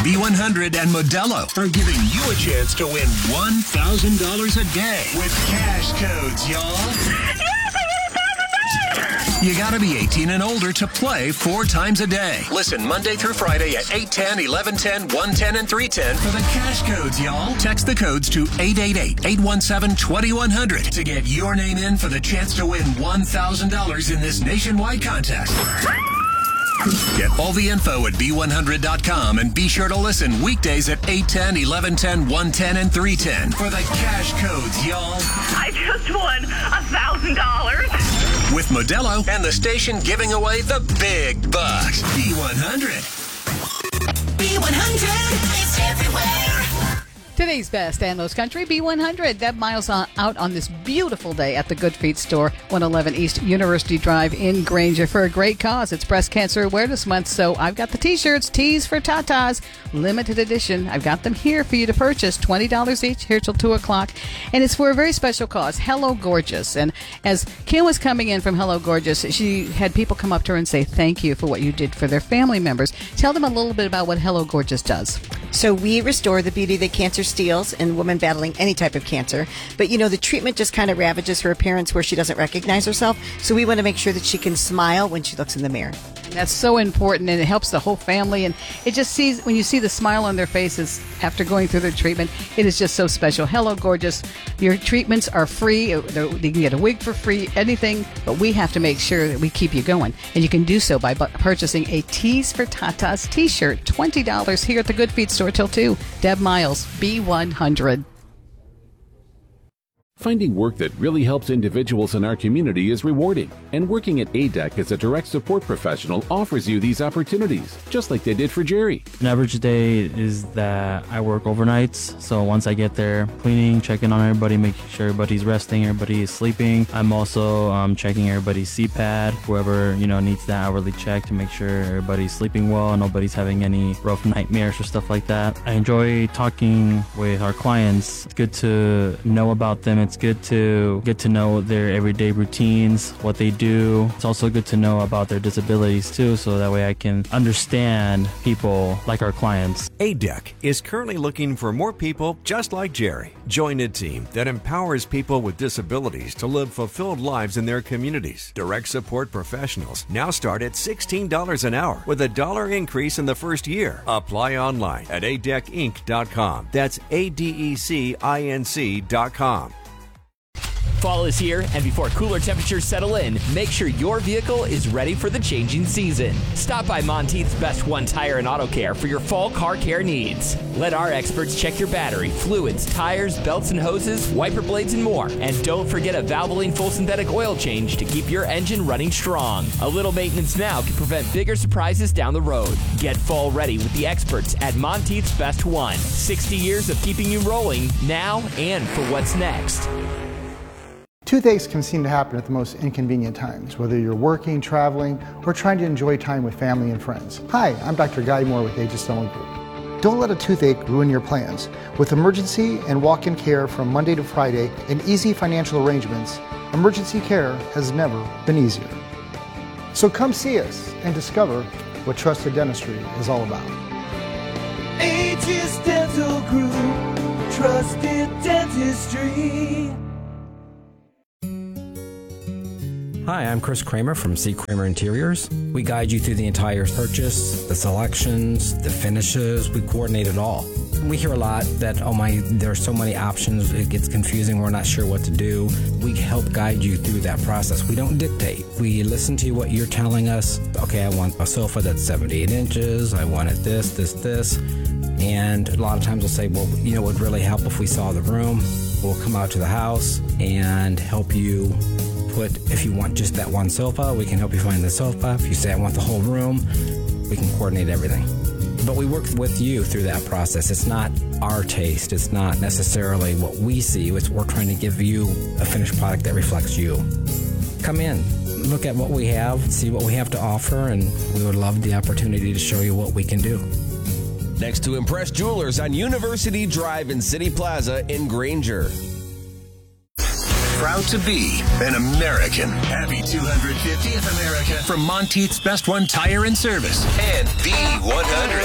B100 and Modelo are giving you a chance to win $1,000 a day with cash codes, y'all. You gotta be 18 and older to play 4 times a day. Listen Monday through Friday at 8:10, 11:10, 1:10, and 3:10 for the cash codes, y'all. Text the codes to 888-817-2100 to get your name in for the chance to win $1,000 in this nationwide contest. Get all the info at B100.com and be sure to listen weekdays at 8:10, 11:10, 1:10, and 3:10 for the cash codes, y'all. I just won $1,000. With Modelo and the station giving away the big bucks. B100. B100 is everywhere. Today's best and most country, B100. Deb Miles out on this beautiful day at the Good Feet store, 111 East University Drive in Granger for a great cause. It's Breast Cancer Awareness Month, so I've got the T-shirts, Tees for Tatas, limited edition. I've got them here for you to purchase, $20 each, here till 2 o'clock. And it's for a very special cause, Hello Gorgeous. And as Kim was coming in from Hello Gorgeous, she had people come up to her and say thank you for what you did for their family members. Tell them a little bit about what Hello Gorgeous does. So we restore the beauty that cancer steals in women battling any type of cancer. But, you know, the treatment just kind of ravages her appearance where she doesn't recognize herself. So we want to make sure that she can smile when she looks in the mirror. That's so important, and it helps the whole family. And it just sees, when you see the smile on their faces after going through their treatment, it is just so special. Hello, Gorgeous. Your treatments are free. You can get a wig for free, anything. But we have to make sure that we keep you going. And you can do so by purchasing a Tees for Tatas T-shirt, $20 here at the Good Feet store till 2. Deb Miles, B100. Finding work that really helps individuals in our community is rewarding, and working at ADEC as a direct support professional offers you these opportunities, just like they did for Jerry. An average day is that I work overnights, so once I get there, cleaning, checking on everybody, making sure everybody's resting, everybody is sleeping. I'm also checking everybody's CPAD, whoever needs that hourly check to make sure everybody's sleeping well, nobody's having any rough nightmares or stuff like that. I enjoy talking with our clients. It's good to know about them. It's good to get to know their everyday routines, what they do. It's also good to know about their disabilities too, so that way I can understand people like our clients. ADEC is currently looking for more people just like Jerry. Join a team that empowers people with disabilities to live fulfilled lives in their communities. Direct support professionals now start at $16 an hour with a $1 increase in the first year. Apply online at adecinc.com. That's ADECINC.com. Fall is here, and before cooler temperatures settle in, make sure your vehicle is ready for the changing season. Stop by Monteith's Best One Tire and Auto Care for your fall car care needs. Let our experts check your battery, fluids, tires, belts and hoses, wiper blades, and more. And don't forget a Valvoline full synthetic oil change to keep your engine running strong. A little maintenance now can prevent bigger surprises down the road. Get fall ready with the experts at Monteith's Best One. 60 years of keeping you rolling now and for what's next. Toothaches can seem to happen at the most inconvenient times, whether you're working, traveling, or trying to enjoy time with family and friends. Hi, I'm Dr. Guy Moore with Aegis Dental Group. Don't let a toothache ruin your plans. With emergency and walk-in care from Monday to Friday and easy financial arrangements, emergency care has never been easier. So come see us and discover what trusted dentistry is all about. Aegis Dental Group, trusted dentistry. Hi, I'm Chris Kramer from C. Kramer Interiors. We guide you through the entire purchase, the selections, the finishes. We coordinate it all. We hear a lot that, there are so many options, it gets confusing, we're not sure what to do. We help guide you through that process. We don't dictate. We listen to what you're telling us. Okay, I want a sofa that's 78 inches. I want it this. And a lot of times we'll say, well, it would really help if we saw the room. We'll come out to the house and help you if you want just that one sofa, we can help you find the sofa. If you say I want the whole room, we can coordinate everything. But we work with you through that process. It's not our taste. It's not necessarily what we see. We're trying to give you a finished product that reflects you. Come in, look at what we have, see what we have to offer, and we would love the opportunity to show you what we can do. Next to Impress Jewelers on University Drive in City Plaza in Granger. Proud to be an American. Happy 250th America from Monteith's Best One Tire and Service and B100.